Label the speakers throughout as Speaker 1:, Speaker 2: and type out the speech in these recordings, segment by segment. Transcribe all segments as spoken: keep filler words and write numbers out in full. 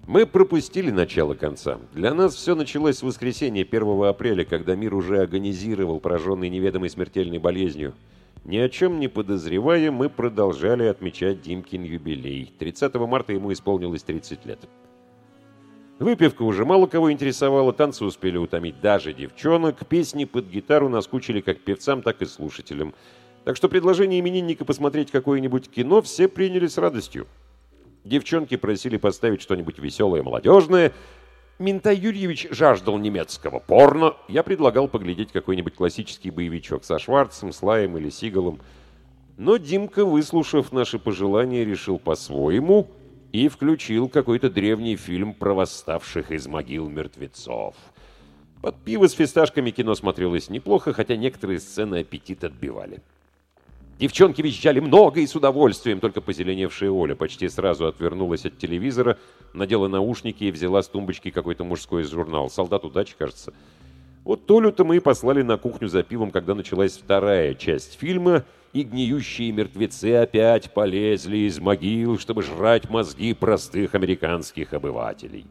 Speaker 1: Мы пропустили начало конца. Для нас все началось с воскресенья первого апреля, когда мир уже агонизировал, пораженный неведомой смертельной болезнью. Ни о чем не подозревая, мы продолжали отмечать Димкин юбилей. тридцатого марта ему исполнилось тридцать лет. Выпивка уже мало кого интересовала, танцы успели утомить даже девчонок, песни под гитару наскучили как певцам, так и слушателям. Так что предложение именинника посмотреть какое-нибудь кино все приняли с радостью. Девчонки просили поставить что-нибудь веселое, молодежное. Минтай Юрьевич жаждал немецкого порно. Я предлагал поглядеть какой-нибудь классический боевичок со Шварцем, Слаем или Сигалом. Но Димка, выслушав наши пожелания, решил по-своему и включил какой-то древний фильм про восставших из могил мертвецов. Под пиво с фисташками кино смотрелось неплохо, хотя некоторые сцены аппетит отбивали. Девчонки визжали много и с удовольствием, только позеленевшая Оля почти сразу отвернулась от телевизора, надела наушники и взяла с тумбочки какой-то мужской журнал. «Солдат удачи», кажется. Вот Толю-то мы и послали на кухню за пивом, когда началась вторая часть фильма, и гниющие мертвецы опять полезли из могил, чтобы жрать мозги простых американских обывателей.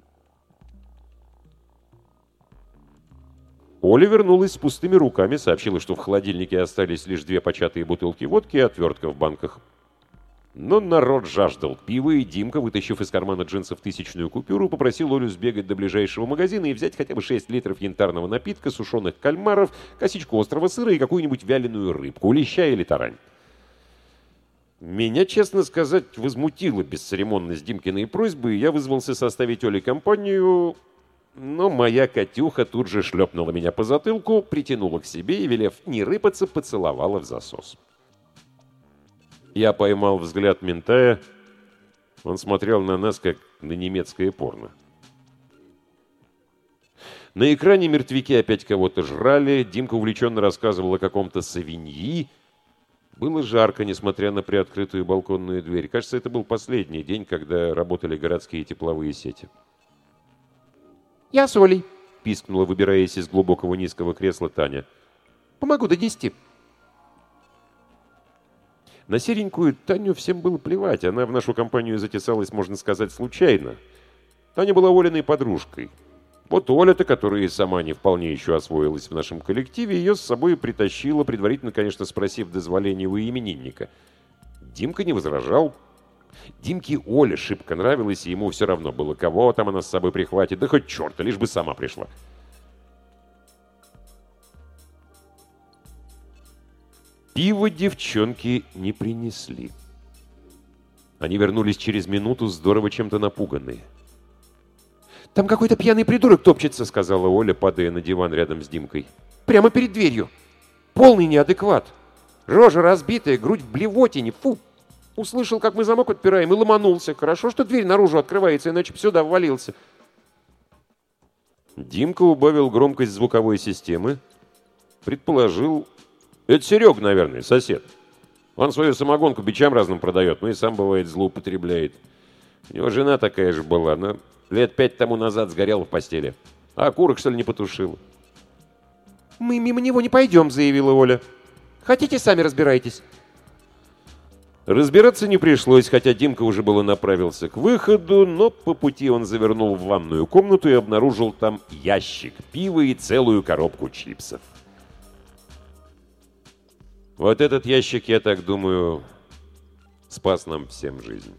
Speaker 1: Оля вернулась с пустыми руками, сообщила, что в холодильнике остались лишь две початые бутылки водки и отвертка в банках. Но народ жаждал пива, и Димка, вытащив из кармана джинсов тысячную купюру, попросил Олю сбегать до ближайшего магазина и взять хотя бы шесть литров янтарного напитка, сушеных кальмаров, косичку острого сыра и какую-нибудь вяленую рыбку, леща или тарань. Меня, честно сказать, возмутила бесцеремонность Димкиной просьбы, и я вызвался составить Оле компанию... Но моя Катюха тут же шлепнула меня по затылку, притянула к себе и, велев не рыпаться, поцеловала в засос. Я поймал взгляд Минтая. Он смотрел на нас, как на немецкое порно. На экране мертвяки опять кого-то жрали. Димка увлеченно рассказывал о каком-то савиньи. Было жарко, несмотря на приоткрытую балконную дверь. Кажется, это был последний день, когда работали городские тепловые сети.
Speaker 2: «Я с Олей»,
Speaker 1: — пискнула, выбираясь из глубокого низкого кресла Таня.
Speaker 2: «Помогу до десяти».
Speaker 1: На серенькую Таню всем было плевать. Она в нашу компанию затесалась, можно сказать, случайно. Таня была Олиной подружкой. Вот Оля-то, которая и сама не вполне еще освоилась в нашем коллективе, ее с собой притащила, предварительно, конечно, спросив дозволения у именинника. Димка не возражал. Димке Оля шибко нравилась, и ему все равно было, кого там она с собой прихватит. Да хоть черта, лишь бы сама пришла. Пиво девчонки не принесли. Они вернулись через минуту, здорово чем-то напуганные.
Speaker 2: «Там какой-то пьяный придурок топчется», —
Speaker 1: сказала Оля, падая на диван рядом с Димкой.
Speaker 2: «Прямо перед дверью. Полный неадекват. Рожа разбитая, грудь в блевотине. Фу! Услышал, как мы замок отпираем, и ломанулся. Хорошо, что дверь наружу открывается, иначе бы сюда ввалился».
Speaker 1: Димка убавил громкость звуковой системы. Предположил... Это Серега, наверное, сосед. Он свою самогонку бичам разным продает, но и сам, бывает, злоупотребляет. У него жена такая же была, но лет пять тому назад сгорела в постели. А окурок, что ли, не потушила?
Speaker 2: «Мы мимо него не пойдем», — заявила Оля. «Хотите, сами разбирайтесь».
Speaker 1: Разбираться не пришлось, хотя Димка уже было направился к выходу, но по пути он завернул в ванную комнату и обнаружил там ящик пива и целую коробку чипсов. Вот этот ящик, я так думаю, спас нам всем жизнь.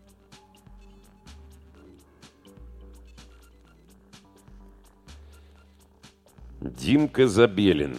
Speaker 1: Димка Забелин.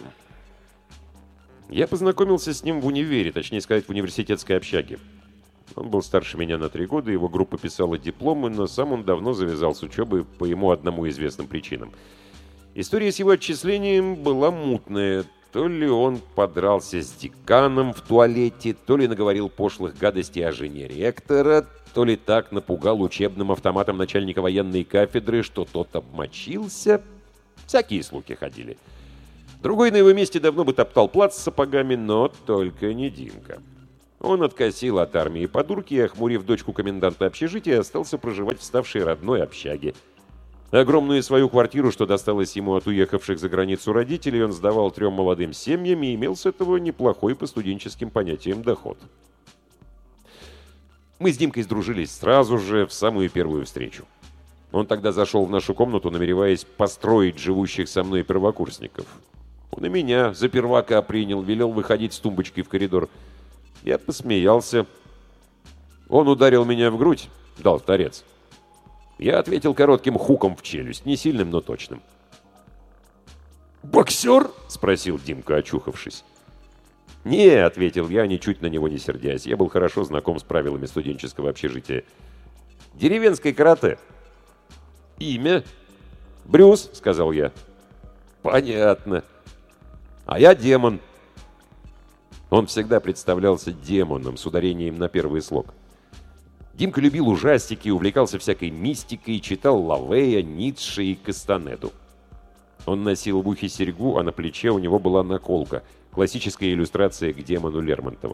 Speaker 1: Я познакомился с ним в универе, точнее сказать, в университетской общаге. Он был старше меня на три года, его группа писала дипломы, но сам он давно завязал с учебой по ему одному известным причинам. История с его отчислением была мутная. То ли он подрался с деканом в туалете, то ли наговорил пошлых гадостей о жене ректора, то ли так напугал учебным автоматом начальника военной кафедры, что тот обмочился. Всякие слухи ходили. Другой на его месте давно бы топтал плац с сапогами, но только не Димка. Он откосил от армии подурки и, охмурив дочку коменданта общежития, остался проживать в ставшей родной общаге. Огромную свою квартиру, что досталось ему от уехавших за границу родителей, он сдавал трем молодым семьям и имел с этого неплохой по студенческим понятиям доход. Мы с Димкой сдружились сразу же, в самую первую встречу. Он тогда зашел в нашу комнату, намереваясь построить живущих со мной первокурсников. Он и меня за первака принял, велел выходить с тумбочкой в коридор. Я посмеялся. Он ударил меня в грудь, дал в торец. Я ответил коротким хуком в челюсть, не сильным, но точным. «Боксер?» — спросил Димка, очухавшись. «Не», — ответил я, ничуть на него не сердясь. Я был хорошо знаком с правилами студенческого общежития. «Деревенское карате». «Имя?» «Брюс», — сказал я. «Понятно. А я демон». Он всегда представлялся демоном с ударением на первый слог. Димка любил ужастики, увлекался всякой мистикой, читал Лавея, Ницше и Кастанеду. Он носил в ухе серьгу, а на плече у него была наколка, классическая иллюстрация к демону Лермонтова.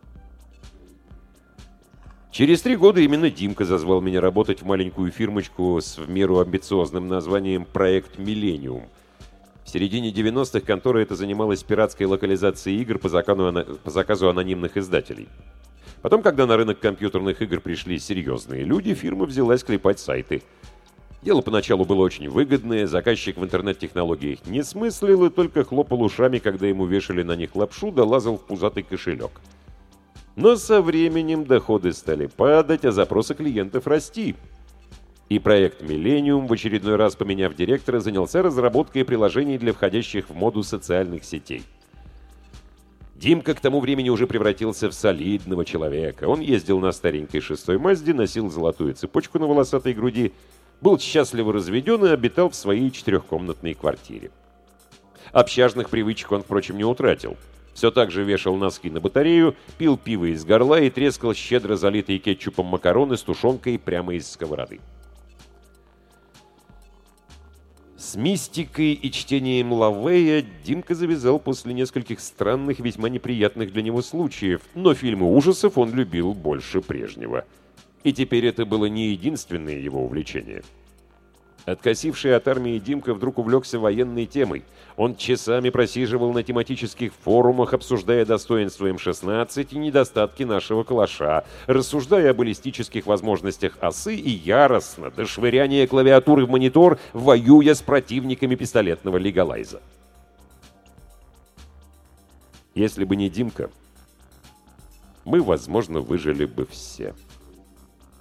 Speaker 1: Через три года именно Димка зазвал меня работать в маленькую фирмочку с в меру амбициозным названием «Проект Миллениум». В середине девяностых контора эта занималась пиратской локализацией игр по заказу, по заказу анонимных издателей. Потом, когда на рынок компьютерных игр пришли серьезные люди, фирма взялась клепать сайты. Дело поначалу было очень выгодное, заказчик в интернет-технологиях не смыслил и только хлопал ушами, когда ему вешали на них лапшу, да лазал в пузатый кошелек. Но со временем доходы стали падать, а запросы клиентов расти. И проект «Миллениум», в очередной раз поменяв директора, занялся разработкой приложений для входящих в моду социальных сетей. Димка к тому времени уже превратился в солидного человека. Он ездил на старенькой шестой Мазде, носил золотую цепочку на волосатой груди, был счастливо разведен и обитал в своей четырехкомнатной квартире. Общажных привычек он, впрочем, не утратил. Все так же вешал носки на батарею, пил пиво из горла и трескал щедро залитые кетчупом макароны с тушенкой прямо из сковороды. С мистикой и чтением Лавея Димка завязал после нескольких странных, весьма неприятных для него случаев, но фильмы ужасов он любил больше прежнего. И теперь это было не единственное его увлечение. Откосивший от армии Димка вдруг увлекся военной темой. Он часами просиживал на тематических форумах, обсуждая достоинства эм шестнадцать и недостатки нашего калаша, рассуждая о баллистических возможностях осы и яростно, до швыряния клавиатуры в монитор, воюя с противниками пистолетного легалайза. Если бы не Димка, мы, возможно, выжили бы все.